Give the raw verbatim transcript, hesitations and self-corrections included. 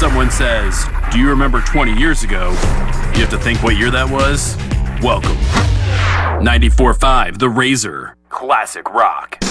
someone says, do you remember twenty years ago? You have to think what year that was? Welcome. ninety-four point five The Razor. Classic rock.